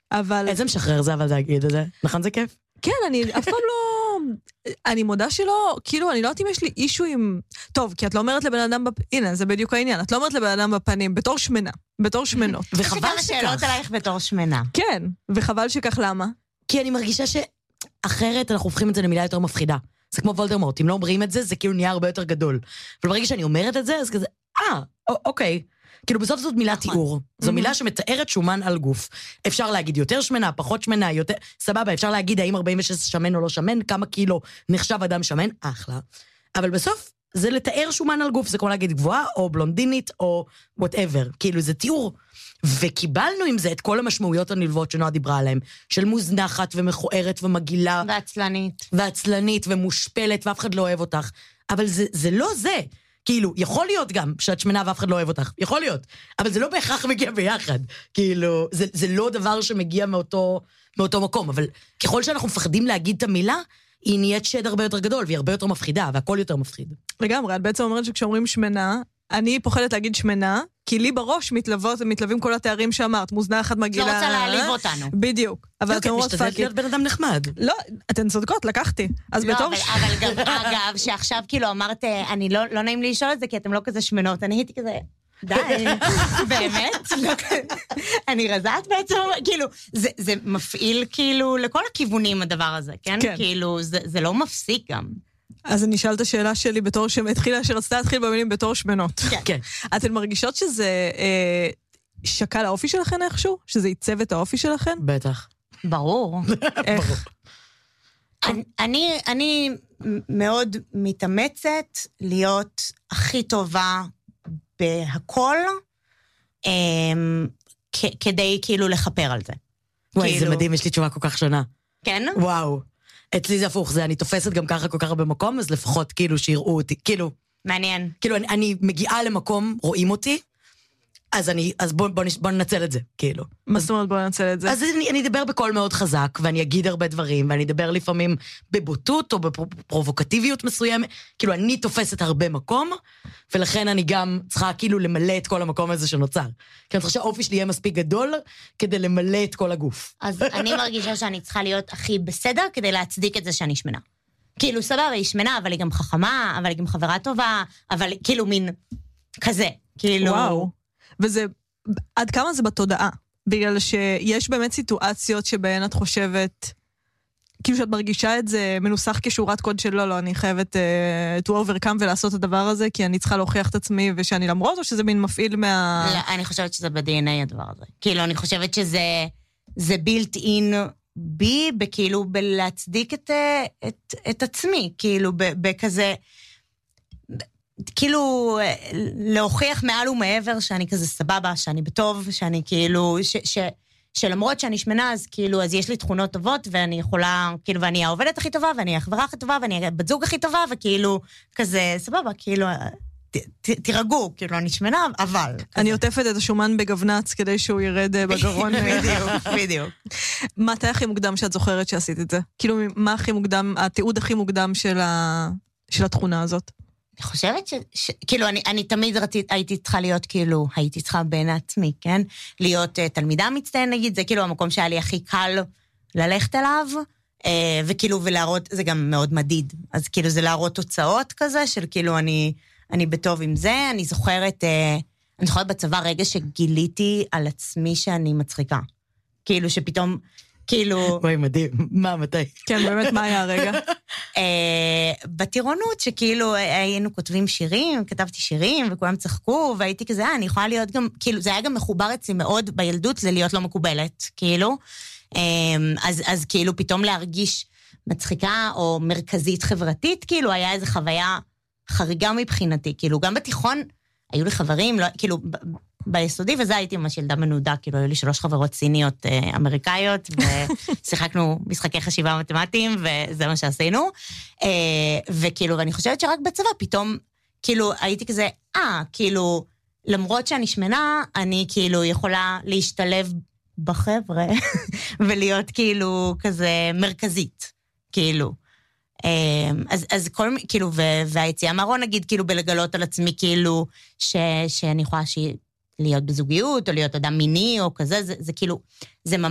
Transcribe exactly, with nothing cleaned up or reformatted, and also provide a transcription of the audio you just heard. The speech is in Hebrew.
אבל... איזה משחרר זה, אבל להגיד את זה. נכון, זה כיף? כן, אני אף פעם לא... אני מודה שלא, כאילו, אני לא יודעת אם יש לי אישו עם... טוב, כי את לא אומרת לבן אדם... בפ... הנה, זה בדיוק העניין. את לא אומרת לבן אדם בפנים, בתור שמנה, בתור שמנות. וחבל שכך. יש לי כמה שאלות עלייך בתור שמנה. כן, וחבל שכך למה? כי אני מרגישה שאחרת אנחנו הופכים את זה למילה יותר מפחידה. זה כמו וולדמורט, אם לא אומרים את זה, זה כאילו נהיה הרבה יותר גדול. אבל ברגע שאני אומרת את זה, אז כזה, אה, אוקיי. כאילו בסוף זאת מילה תיאור. זו מילה שמתארת שומן על גוף. אפשר להגיד יותר שמנה, פחות שמנה, יותר... סבבה, אפשר להגיד האם ארבעים ושש שמן או לא שמן, כמה קילו נחשב אדם שמן, אחלה. אבל בסוף זה לתאר שומן על גוף, זה כמו להגיד גבוהה, או בלונדינית, או whatever. כאילו זה תיאור. וקיבלנו עם זה את כל המשמעויות הנלוות שנועה דיברה עליהן, של מוזנחת ומכוערת ומגילה. ועצלנית. ועצלנית ומושפלת, ואף אחד לא אוהב אותך. אבל זה, זה לא זה. כאילו, יכול להיות גם שאת שמנה ואף אחד לא אוהב אותך, יכול להיות, אבל זה לא בהכרח מגיע ביחד, כאילו, זה, זה לא דבר שמגיע מאותו, מאותו מקום, אבל ככל שאנחנו מפחדים להגיד את המילה, היא נהיית שד הרבה יותר גדול, והיא הרבה יותר מפחידה, והכל יותר מפחיד. לגמרי, את בעצם אומרת שכשאומרים שמנה, אני פוחדת להגיד שמנה, כי לי בראש מתלוות, מתלווים כל התארים שאמרת, מוזנחת מגילה... לא רוצה להעליב אותנו. בדיוק. אבל אתם אומרות משתדלת להיות בן אדם נחמד. לא, אתן צודקות, לקחתי. אז בתור... אבל גם, אגב, שעכשיו כאילו אמרת, אני לא נעים לי לשאול את זה, כי אתם לא כזה שמנות, אני הייתי כזה... די, באמת? אני רזעת בעצם, כאילו, זה מפעיל כאילו לכל הכיוונים הדבר הזה, כן? כאילו, זה לא מפסיק גם. אז אני אשאל את השאלה שלי בתור שהתחילה, שרצתה להתחיל במילים בתור שמנות. כן. אתן מרגישות שזה אה, שקל האופי שלכן איכשהו? שזה ייצב את האופי שלכן? בטח. ברור. איך? אני, אני, אני מאוד מתאמצת להיות הכי טובה בהכל, אה, כ- כדי כאילו לחפר על זה. וואי, כאילו... זה מדהים, יש לי תשובה כל כך שונה. כן? וואו. אצלי זה הפוך, זה אני תופסת גם ככה כל כך הרבה מקום, אז לפחות כאילו שיראו אותי, כאילו... מעניין. כאילו אני, אני מגיעה למקום, רואים אותי, אז אני, אז בוא, בוא, בוא ננצל את זה, כאילו. מה זאת אומרת בוא ננצל את זה? אז אני, אני אדבר בקול מאוד חזק, ואני אגיד הרבה דברים, ואני אדבר לפעמים בבוטות, או בפרובוקטיביות מסוימת, כאילו אני תופסת הרבה מקום, ולכן אני גם צריכה כאילו למלא את כל המקום הזה שנוצר. כי אני צריכה שהאופי שלי יהיה מספיק גדול, כדי למלא את כל הגוף. אז אני מרגישה שאני צריכה להיות הכי בסדר, כדי להצדיק את זה שאני שמנה. כאילו סבבה, היא שמנה, אבל היא גם חכמה, אבל היא גם חברה טובה, אבל כאילו מין כזה, כאילו... וואו. וזה, עד כמה זה בתודעה? בגלל שיש באמת סיטואציות שבהן את חושבת, כאילו שאת מרגישה את זה מנוסח כשורת קוד של לא, לא, אני חייבת uh, to overcome ולעשות את הדבר הזה, כי אני צריכה להוכיח את עצמי ושאני למרות, או שזה מין מפעיל מה... לא, אני חושבת שזה ב-די אן איי הדבר הזה. כאילו, אני חושבת שזה זה built in בי, בכאילו, בלהצדיק את, את, את עצמי, כאילו, בכזה... כאילו, להוכיח מעל ומעבר שאני כזה סבבה, שאני בטוב, שאני כאילו, ש, ש, שלמרות שאני שמנה, אז כאילו, אז יש לי תכונות טובות, ואני יכולה, כאילו, ואני העובדת הכי טובה, ואני החברה הכי טובה, ואני הבת זוג הכי טובה, וכאילו, כזה, סבבה, כאילו, ת, ת, תירגעו, כאילו, אני שמנה, אבל... אני עוטפת את השומן בגבנץ, כדי שהוא ירד בגרון. בדיוק, בדיוק. מתי הכי מוקדם שאת זוכרת שעשית את זה? כאילו, מה הכי מוקדם, התיעוד הכי מוקדם של, ה, של התכונה הזאת? אני חושבת ש... ש... כאילו, אני, אני תמיד רצית, הייתי צריכה להיות, כאילו, הייתי צריכה בין עצמי, כן? להיות uh, תלמידה מצטיין, נגיד, זה כאילו המקום שהיה לי הכי קל ללכת אליו, uh, וכאילו, ולהראות, זה גם מאוד מדיד. אז כאילו, זה להראות תוצאות כזה, של כאילו, אני, אני בטוב עם זה. אני זוכרת, uh, אני זוכרת בצבא רגע שגיליתי על עצמי שאני מצחיקה. כאילו, שפתאום... כאילו... וואי, מדהים. מה, מתי? כן, באמת, מה היה הרגע? בטירונות, שכאילו היינו כותבים שירים, כתבתי שירים, וכולם צחקו, והייתי כזה, אה, אני יכולה להיות גם, כאילו, זה היה גם מחובר אצלי מאוד בילדות, זה להיות לא מקובלת, כאילו. אז, אז כאילו, פתאום להרגיש מצחיקה, או מרכזית חברתית, כאילו, היה איזו חוויה חריגה מבחינתי, כאילו, גם בתיכון, היו לי חברים, לא, כאילו, ביסודי, וזה הייתי ממש ילדה מנודה, כאילו, היו לי שלוש חברות סיניות אה, אמריקאיות, ושיחקנו משחקי חשיבה מתמטיים, וזה מה שעשינו. אה, וכאילו, ואני חושבת שרק בצבא, פתאום, כאילו, הייתי כזה, אה, כאילו, למרות שאני שמנה, אני כאילו יכולה להשתלב בחבר'ה, ולהיות כאילו כזה מרכזית, כאילו. אז, אז כל, כאילו, והיציאה מהארון, נגיד, כאילו, בלגלות על עצמי, כאילו, ש, שאני יכולה להיות בזוגיות, או להיות אדם מיני, או כזה, זה, זה כאילו, זה ממש...